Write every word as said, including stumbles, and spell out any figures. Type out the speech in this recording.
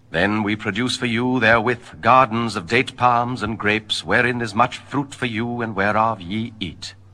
Then we produce for you therewith gardens of date palms and grapes, wherein is much fruit for you, and whereof ye eat.